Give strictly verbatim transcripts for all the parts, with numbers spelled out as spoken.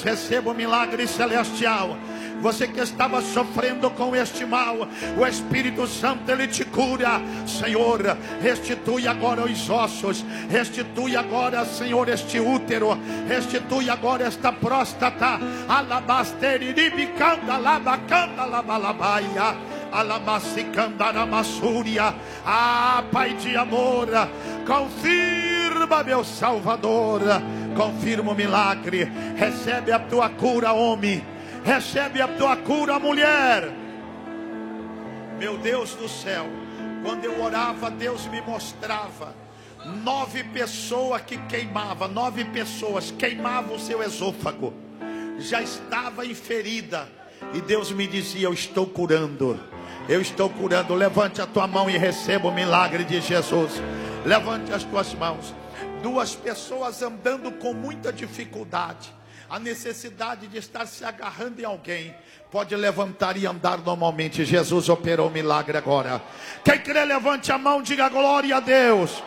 Receba o milagre celestial. Você que estava sofrendo com este mal, o Espírito Santo ele te cura. Senhor, restitui agora os ossos, restitui agora, Senhor, este útero, restitui agora esta próstata. Alabasteribicanda, labacanda, labalabaia, alabacicanda, namassúria. Ah, Pai de amor, confirma, meu Salvador, confirma o milagre. Recebe a tua cura, homem. Recebe a tua cura, mulher. Meu Deus do céu, quando eu orava, Deus me mostrava nove pessoas que queimavam, nove pessoas queimavam o seu esôfago, já estava inferida, e Deus me dizia: eu estou curando, eu estou curando. Levante a tua mão e receba o milagre de Jesus. Levante as tuas mãos. Duas pessoas andando com muita dificuldade, a necessidade de estar se agarrando em alguém, pode levantar e andar normalmente. Jesus operou o milagre agora. Quem crê, levante a mão, diga glória a Deus.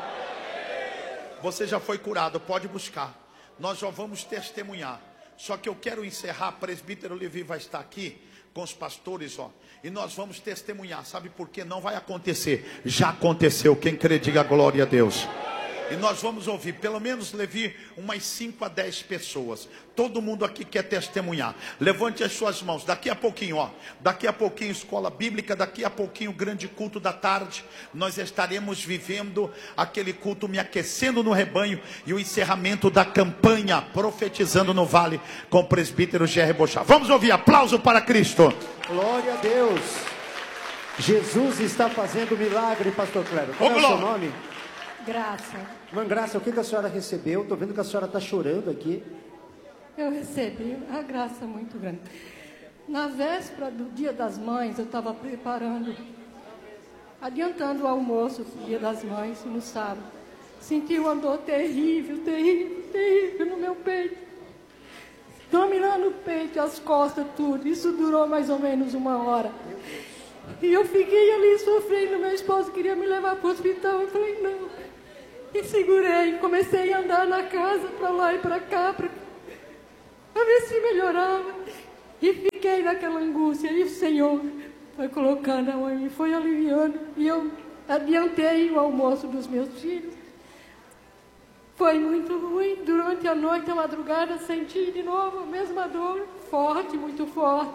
Você já foi curado, pode buscar. Nós já vamos testemunhar. Só que eu quero encerrar. Presbítero Levi vai estar aqui com os pastores, ó, e nós vamos testemunhar. Sabe por quê? Não vai acontecer, já aconteceu. Quem crê, diga glória a Deus. E nós vamos ouvir, pelo menos, Levi, umas cinco a dez pessoas. Todo mundo aqui quer testemunhar. Levante as suas mãos. Daqui a pouquinho, ó, daqui a pouquinho escola bíblica, daqui a pouquinho grande culto da tarde. Nós estaremos vivendo aquele culto Me Aquecendo no Rebanho e o encerramento da campanha Profetizando no Vale com o presbítero Gerry Bochá. Vamos ouvir, aplauso para Cristo. Glória a Deus. Jesus está fazendo milagre, pastor Cléber. Qual é o seu nome? Graça. Irmã Graça, o que, que a senhora recebeu? Estou vendo que a senhora está chorando aqui. Eu recebi uma graça muito grande. Na véspera do Dia das Mães, eu estava preparando, adiantando o almoço do Dia das Mães, no sábado. Senti uma dor terrível, terrível, terrível no meu peito. Dominando o peito, as costas, tudo. Isso durou mais ou menos uma hora. E eu fiquei ali sofrendo. Meu esposo queria me levar para o hospital. Eu falei, não. E segurei, comecei a andar na casa, para lá e para cá, para ver se melhorava. E fiquei naquela angústia. E o Senhor foi colocando a mão, me foi aliviando. E eu adiantei o almoço dos meus filhos. Foi muito ruim. Durante a noite, a madrugada, senti de novo a mesma dor, forte, muito forte.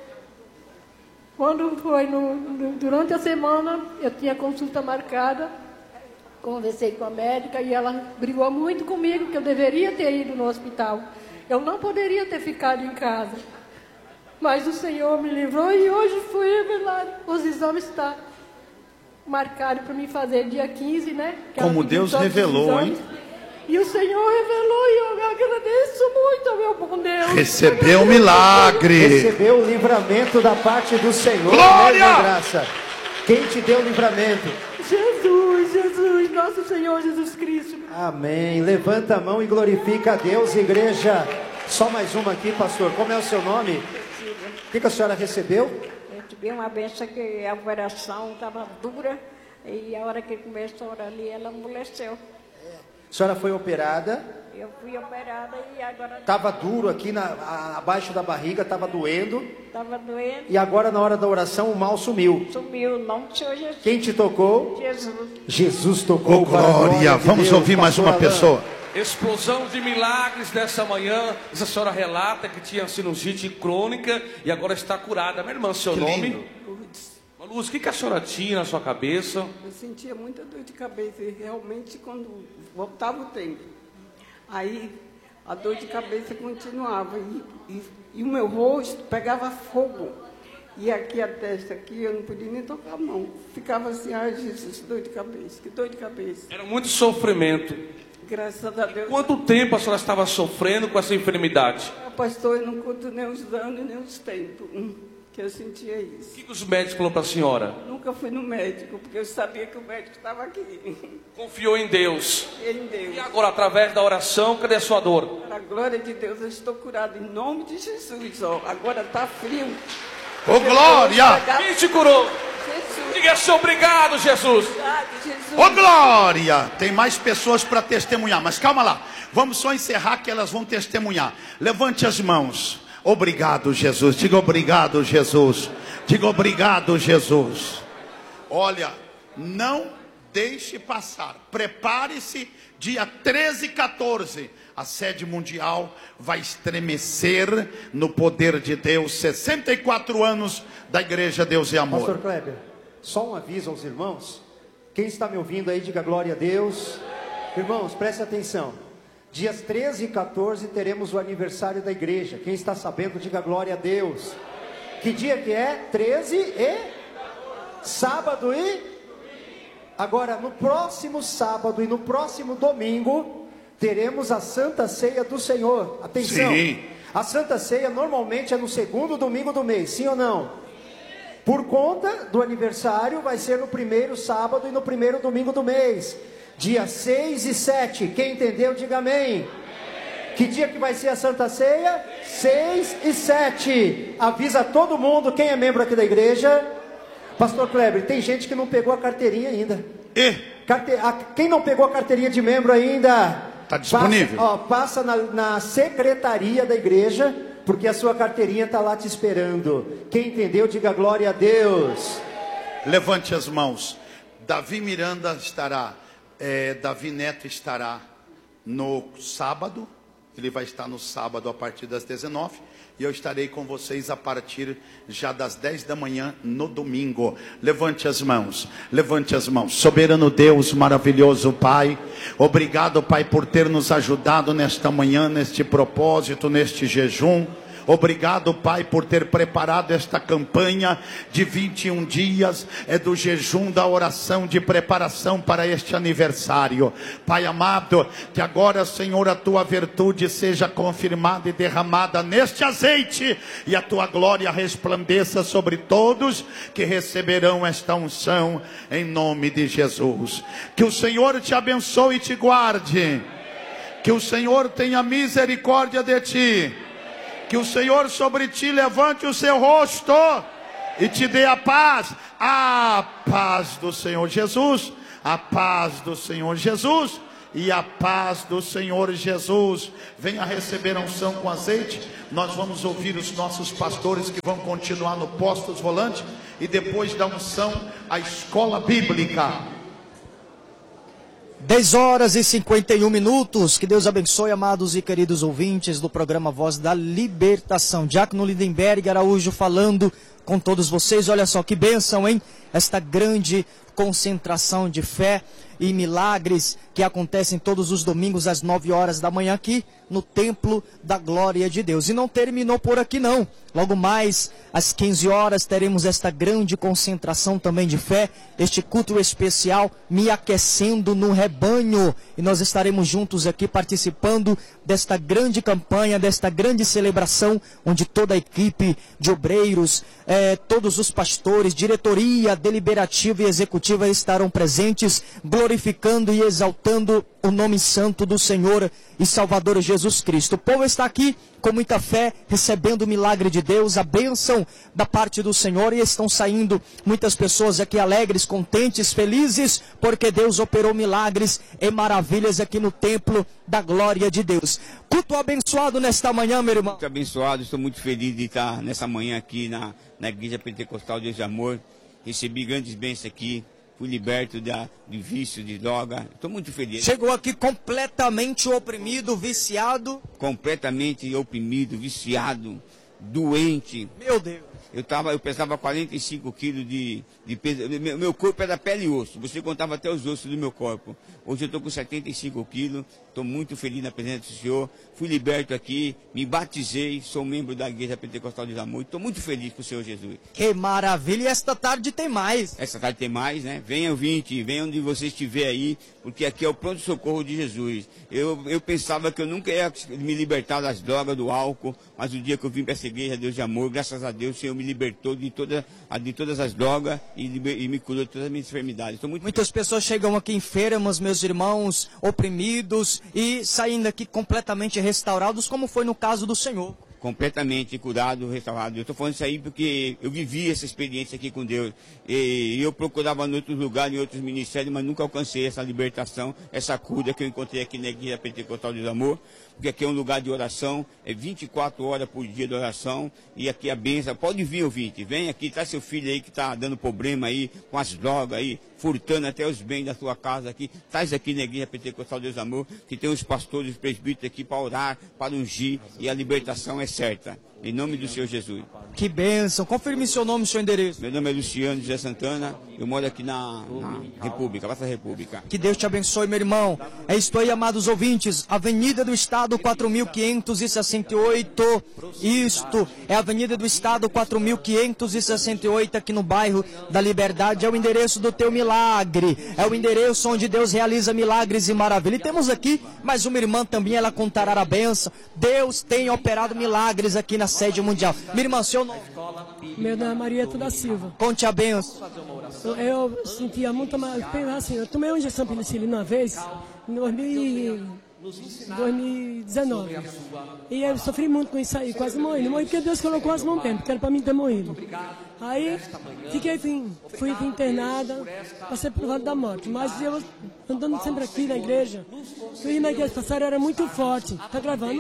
Quando foi no, no, durante a semana, eu tinha consulta marcada. Conversei com a médica e ela brigou muito comigo, que eu deveria ter ido no hospital. Eu não poderia ter ficado em casa. Mas o Senhor me livrou e hoje fui revelado. Os exames estão marcados para me fazer dia quinze, né? Que Como Deus revelou, hein? E o Senhor revelou e eu agradeço muito ao meu bom Deus. Recebeu o milagre. Recebeu o livramento da parte do Senhor. Glória! Né, Graça? Quem te deu o livramento? Jesus, Jesus, nosso Senhor Jesus Cristo. Amém. Levanta a mão e glorifica a Deus, igreja. Só mais uma aqui, pastor. Como é o seu nome? O que, que a senhora recebeu? Eu tive uma benção que a operação estava dura e a hora que começou a orar ali, ela amoleceu. A senhora foi operada? Eu fui operada e agora... Estava duro aqui, na, a, abaixo da barriga, estava doendo. Estava doendo. E agora, na hora da oração, o mal sumiu. Sumiu, não do Senhor Jesus. Quem te tocou? Jesus. Jesus tocou. Oh, glória. Vamos Deus, ouvir mais uma pessoa. Explosão de milagres dessa manhã. Essa senhora relata que tinha sinusite crônica e agora está curada. Minha irmã, seu Que nome? lindo. Lourdes. Luz, o que, que a senhora tinha na sua cabeça? Eu sentia muita dor de cabeça e realmente quando voltava o tempo. Aí a dor de cabeça continuava e, e, e o meu rosto pegava fogo. E aqui a testa, aqui, eu não podia nem tocar a mão. Ficava assim, ai Jesus, dor de cabeça, que dor de cabeça. Era muito sofrimento. Graças a Deus. Quanto tempo a senhora estava sofrendo com essa enfermidade? Pastor, eu não conto nem os anos, nem os tempos hum, que eu sentia isso. O que, que os médicos falaram para a senhora? Nunca fui no médico, porque eu sabia que o médico estava aqui. Confiou em Deus. Em Deus. E agora, através da oração, cadê a sua dor? Para a glória de Deus, eu estou curado em nome de Jesus. Ó. Agora está frio. Ô, glória! Quem te curou? Jesus. Diga assim, obrigado, Jesus. Obrigado, Jesus. Ô glória! Tem mais pessoas para testemunhar, mas calma lá. Vamos só encerrar que elas vão testemunhar. Levante as mãos. Obrigado, Jesus. Diga obrigado, Jesus. Diga obrigado, Jesus. Olha, não deixe passar. Prepare-se, dia treze e quatorze. A sede mundial vai estremecer no poder de Deus. sessenta e quatro anos da Igreja Deus e Amor. Pastor Kleber, só um aviso aos irmãos. Quem está me ouvindo aí, diga glória a Deus. Irmãos, preste atenção. Dias treze e quatorze teremos o aniversário da igreja. Quem está sabendo, diga glória a Deus. Que dia que é? treze e sábado e agora no próximo sábado e no próximo domingo teremos a Santa Ceia do Senhor. Atenção. Sim. A Santa Ceia normalmente é no segundo domingo do mês, sim ou não? Por conta do aniversário vai ser no primeiro sábado e no primeiro domingo do mês. Dia seis e sete, quem entendeu, diga amém. Amém. Que dia que vai ser a Santa Ceia? seis e sete. Avisa todo mundo, quem é membro aqui da igreja. Pastor Kleber, tem gente que não pegou a carteirinha ainda. E? Carte... a... Quem não pegou a carteirinha de membro ainda? Está disponível. Passa, ó, passa na, na secretaria da igreja, porque a sua carteirinha está lá te esperando. Quem entendeu, diga glória a Deus. Levante as mãos. Davi Miranda estará... É, Davi Neto estará no sábado. Ele vai estar no sábado a partir das dezenove. E eu estarei com vocês a partir já das dez da manhã no domingo. Levante as mãos, levante as mãos. Soberano Deus, maravilhoso Pai, obrigado, Pai, por ter nos ajudado nesta manhã, neste propósito, neste jejum. Obrigado, Pai, por ter preparado esta campanha de vinte e um dias, é do jejum, da oração, de preparação para este aniversário. Pai amado, que agora, Senhor, a tua virtude seja confirmada e derramada neste azeite, e a tua glória resplandeça sobre todos que receberão esta unção, em nome de Jesus. Que o Senhor te abençoe e te guarde, que o Senhor tenha misericórdia de ti, que o Senhor sobre ti levante o seu rosto e te dê a paz. A paz do Senhor Jesus, a paz do Senhor Jesus e a paz do Senhor Jesus. Venha receber a unção com azeite. Nós vamos ouvir os nossos pastores que vão continuar no Postos Volante, e depois da unção, a escola bíblica. dez horas e cinquenta e um minutos. Que Deus abençoe, amados e queridos ouvintes do programa Voz da Libertação. Diácono Lindenberg Araújo falando com todos vocês. Olha só que bênção, hein? Esta grande concentração de fé e milagres que acontecem todos os domingos às nove horas da manhã aqui no Templo da Glória de Deus. E não terminou por aqui não. Logo mais às quinze horas teremos esta grande concentração também de fé, este culto especial Me Aquecendo no Rebanho. E nós estaremos juntos aqui participando desta grande campanha, desta grande celebração, onde toda a equipe de obreiros, eh, todos os pastores, diretoria deliberativa e executiva estarão presentes, glorificando e exaltando o nome santo do Senhor e Salvador Jesus Cristo. O povo está aqui com muita fé, recebendo o milagre de Deus, a bênção da parte do Senhor, e estão saindo muitas pessoas aqui alegres, contentes, felizes, porque Deus operou milagres e maravilhas aqui no Templo da Glória de Deus. Culto abençoado nesta manhã, meu irmão. Muito abençoado, estou muito feliz de estar nessa manhã aqui na, na Igreja Pentecostal Deus de Amor. Recebi grandes bênçãos aqui. Fui liberto da, de vício, de droga. Estou muito feliz. Chegou aqui completamente oprimido, viciado. Completamente oprimido, viciado, doente. Meu Deus. Eu, tava, eu pesava quarenta e cinco quilos de, de peso. Meu, meu corpo era pele e osso. Você contava até os ossos do meu corpo. Hoje eu estou com setenta e cinco quilos. Estou muito feliz na presença do Senhor. Fui liberto aqui, me batizei, sou membro da Igreja Pentecostal de Amor. Estou muito feliz com o Senhor Jesus. Que maravilha! E esta tarde tem mais. Esta tarde tem mais, né? Venha ouvinte, venha onde você estiver aí, porque aqui é o pronto-socorro de Jesus. Eu, eu pensava que eu nunca ia me libertar das drogas, do álcool, mas o dia que eu vim para essa Igreja Deus de Amor, graças a Deus, o Senhor me libertou de, toda, de todas as drogas e, e me curou de todas as minhas enfermidades. Muito Muitas pessoas chegam aqui enfermas, meus irmãos, oprimidos, e saindo aqui completamente restaurados, como foi no caso do Senhor. completamente curado, restaurado. Eu estou falando isso aí porque eu vivi essa experiência aqui com Deus. E eu procurava em outros lugares, em outros ministérios, mas nunca alcancei essa libertação, essa cura que eu encontrei aqui na Igreja Pentecostal de Amor, porque aqui é um lugar de oração, é vinte e quatro horas por dia de oração, e aqui a bênção. Pode vir, ouvinte, vem aqui, tá seu filho aí que está dando problema aí, com as drogas aí, furtando até os bens da sua casa aqui, traz aqui na Igreja Pentecostal de Amor, que tem os pastores, os presbíteros aqui para orar, para ungir, e a libertação é certa. Em nome do Senhor Jesus. Que bênção. Confirme seu nome e seu endereço. Meu nome é Luciano José Santana. Eu moro aqui na, na República, Praça República. Que Deus te abençoe, meu irmão. É isto aí, amados ouvintes. Avenida do Estado quatro mil quinhentos e sessenta e oito. Isto é a Avenida do Estado quatro mil quinhentos e sessenta e oito, aqui no bairro da Liberdade. É o endereço do teu milagre. É o endereço onde Deus realiza milagres e maravilhas. E temos aqui mais uma irmã também, ela contará a benção. Deus tem operado milagres aqui na sede mundial. Minha irmã, seu nome? Meu nome é Marieta da Silva. Conte a benção. Eu, eu sentia muito mais. Assim, eu tomei uma injeção penicilina uma vez, em dois mil e dezenove. E eu sofri muito com isso aí, quase morri. Não morri porque Deus colocou as mãos dentro, porque era para mim ter morrido. Aí fiquei, fui, fui internada, passei por lado da morte. Mas eu andando sempre aqui na igreja, o remédio que eles passaram era muito forte. Tá gravando?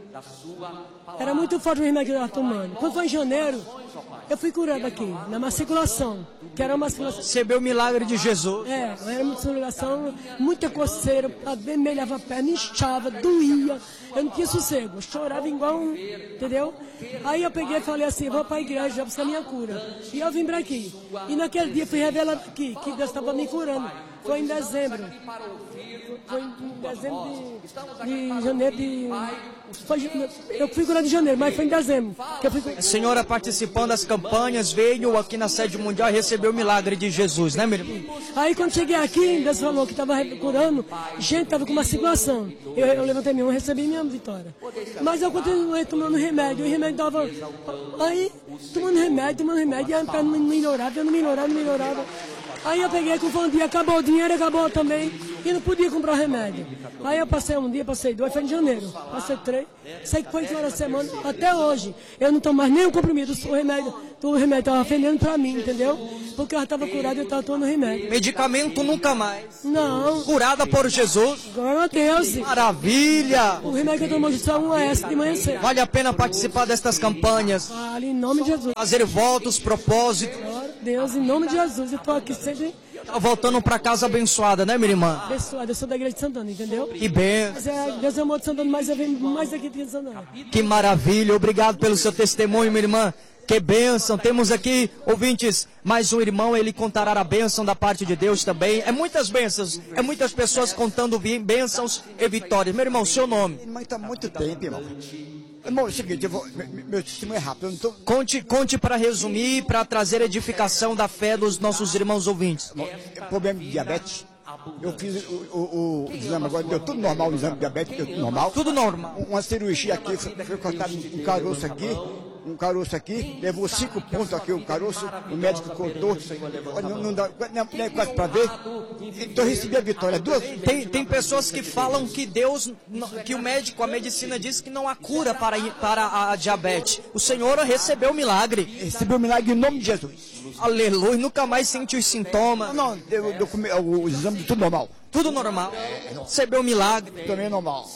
Era muito forte o remédio que eu estava tomando. Quando foi em janeiro, eu fui curado aqui, na maculação, que era uma maculação. Recebeu o milagre de Jesus. É, era uma maculação, muita coceira, vermelhava a perna, inchava, doía. Eu não tinha sossego, eu chorava igual um, entendeu? Aí eu peguei e falei assim, vou para a igreja buscar minha cura. E eu vim para aqui. E naquele dia fui revelado aqui, que Deus estava me curando. Foi em dezembro. Foi em dezembro de, de janeiro de... Foi, eu fui curado em janeiro, mas foi em dezembro. Que eu fui... A senhora participando das campanhas, veio aqui na sede mundial e recebeu o milagre de Jesus, né, meu irmão? Aí quando cheguei aqui, Deus falou que estava curando, gente estava com uma situação. Eu, eu levantei minha mão e recebi minha vitória. Mas eu continuei tomando remédio, o remédio estava... Aí, tomando remédio, tomando remédio, e a perna não melhorava, eu não melhorava, não melhorava. Aí eu peguei, com um dia, acabou o dinheiro, acabou também, e não podia comprar remédio. Aí eu passei um dia, passei dois, foi em janeiro, passei três, sei que foi fora da semana, até hoje, eu não tomo mais nenhum comprimido, o remédio, o remédio estava vendendo para mim, entendeu? Porque eu estava curado e eu estava tomando remédio. Medicamento nunca mais? Não. Curada por Jesus? Glória a Deus. Maravilha. O remédio que eu tomo só um é esse de manhã cedo. Vale a pena participar destas campanhas? Vale, em nome de Jesus. Fazer votos, propósitos. Glória a Deus, em nome de Jesus, eu estou aqui sempre... Tá voltando para casa abençoada, né, minha irmã? Abençoada, eu sou da igreja de Santana, entendeu? Que bem. Deus é amor de Santana, mas eu venho mais aqui de Santana. Que maravilha, obrigado pelo seu testemunho, minha irmã. Que bênção, temos aqui, ouvintes, mais um irmão, ele contará a bênção da parte de Deus também. É muitas bênçãos, é muitas pessoas contando bênçãos e vitórias. Meu irmão, seu nome? Mas está muito tempo, irmão. Irmão, é o seguinte, eu vou, meu testemunho é rápido. Eu não tô... Conte, conte para resumir, para trazer edificação da fé dos nossos irmãos ouvintes. Problema de diabetes. Eu fiz o, o, o exame agora, deu tudo normal, o exame de diabetes, deu tudo normal. Tudo normal. Uma cirurgia aqui, foi, foi cortado um caroço aqui, um caroço aqui, levou cinco pontos aqui o caroço, o médico cortou, não, não dá, não, não é quase para ver. Então eu recebi a vitória. Duas... Tem, tem pessoas que falam que Deus, que o médico, a medicina diz que não há cura para, para a diabetes. O Senhor recebeu o milagre. Recebeu o milagre em nome de Jesus. Aleluia, nunca mais sentiu os sintomas. Não, não eu, eu, eu, o exame tudo normal. Tudo normal. Recebeu o milagre. Também normal.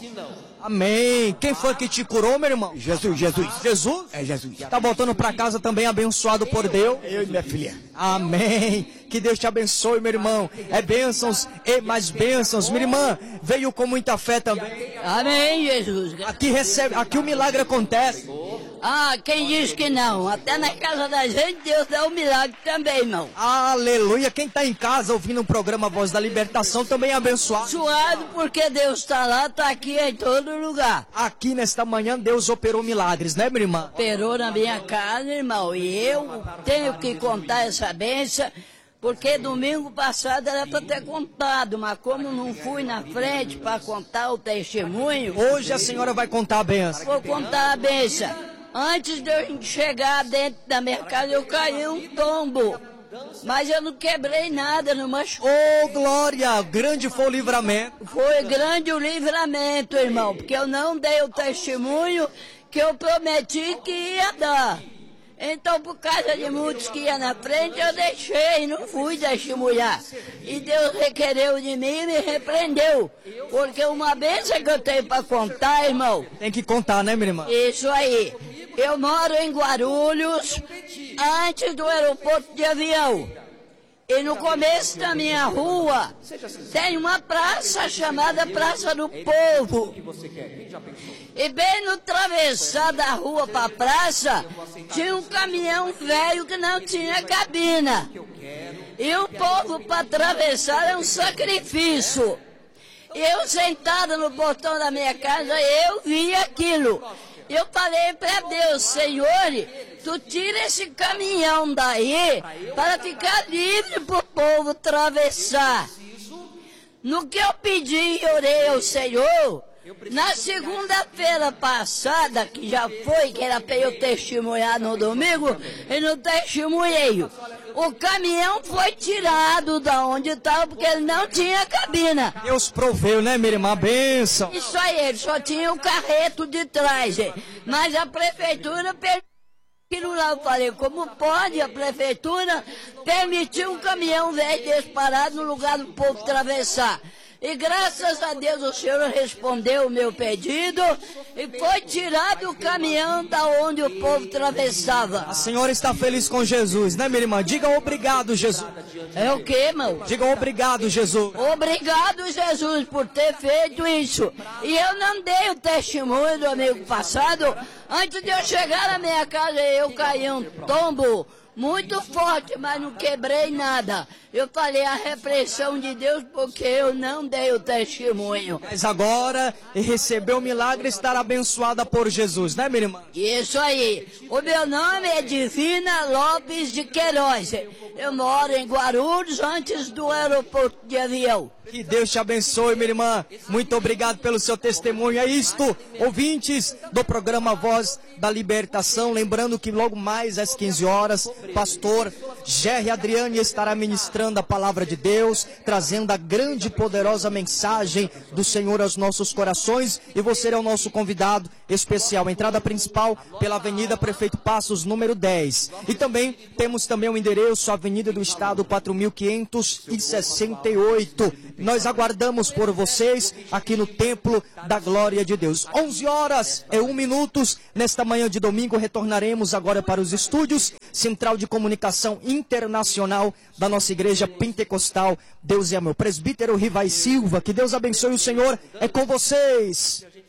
Amém. Quem foi que te curou, meu irmão? Jesus, Jesus. Jesus? É Jesus. Tá voltando para casa também abençoado por Deus? Eu e minha filha. Amém. Que Deus te abençoe, meu irmão. É bênçãos e mais bênçãos. Minha irmã veio com muita fé também. Amém, Jesus. Aqui recebe, aqui o milagre acontece. Ah, quem diz que não? Até na casa da gente Deus dá um milagre também, irmão. Aleluia. Quem está em casa ouvindo o programa Voz da Libertação também é abençoado. Suado porque Deus está lá, está aqui em todo lugar. Aqui nesta manhã Deus operou milagres, né, minha irmã? Operou na minha casa, irmão. E eu tenho que contar essa bênção. Porque domingo passado era para ter contado, mas como não fui na frente para contar o testemunho... Hoje a senhora vai contar a benção. Vou contar a benção. Antes de eu chegar dentro da minha casa, eu caí um tombo. Mas eu não quebrei nada, não machuquei. Oh, glória! Grande foi o livramento. Foi grande o livramento, irmão, porque eu não dei o testemunho que eu prometi que ia dar. Então, por causa de muitos que iam na frente, eu deixei, não fui testemunhar. E Deus requereu de mim e me repreendeu. Porque uma bênção que eu tenho para contar, irmão. Tem que contar, né, minha irmã? Isso aí. Eu moro em Guarulhos, antes do aeroporto de avião. E no começo da minha rua tem uma praça chamada Praça do Povo. E bem no travessar da rua para a praça, tinha um caminhão velho que não tinha cabina. E o povo para atravessar é um sacrifício. Eu sentada no portão da minha casa, eu vi aquilo. Eu falei para Deus, Senhor, tu tira esse caminhão daí para ficar livre para o povo atravessar. No que eu pedi e orei ao Senhor, na segunda-feira passada, que já foi, que era para eu testemunhar no domingo, e não testemunhei. O caminhão foi tirado da onde estava, porque ele não tinha cabina. Deus proveu, né, minha irmã? Bênção. Isso aí, ele só tinha o carreto de trás. Mas a prefeitura permitiu lá. Eu falei, como pode a prefeitura permitir um caminhão velho desse parado no lugar do povo atravessar? E graças a Deus o Senhor respondeu o meu pedido e foi tirado o caminhão da onde o povo atravessava. A senhora está feliz com Jesus, né, minha irmã? Diga obrigado, Jesus. É o quê, irmão? Diga obrigado, Jesus. Obrigado, Jesus, por ter feito isso. E eu não dei o testemunho do amigo passado. Antes de eu chegar na minha casa, eu caí um tombo muito forte, mas não quebrei nada. Eu falei a repressão de Deus porque eu não dei o testemunho. Mas agora, recebeu o milagre, estará abençoada por Jesus, né, minha irmã? Isso aí. O meu nome é Divina Lopes de Queiroz. Eu moro em Guarulhos, antes do aeroporto de avião. Que Deus te abençoe, minha irmã. Muito obrigado pelo seu testemunho. É isto, ouvintes do programa Voz da Libertação. Lembrando que logo mais às quinze horas, pastor Gerry Adriane estará ministrando a palavra de Deus, trazendo a grande e poderosa mensagem do Senhor aos nossos corações. E você é o nosso convidado especial. Entrada principal pela Avenida Prefeito Passos, número dez. E também temos também o endereço, Avenida do Estado, quatro mil quinhentos e sessenta e oito. Nós aguardamos por vocês aqui no Templo da Glória de Deus. onze horas e um minutos. Nesta manhã de domingo retornaremos agora para os estúdios Central de Comunicação Internacional da nossa Igreja Pentecostal. Deus é meu. Presbítero Rivai Silva, que Deus abençoe. O Senhor é com vocês.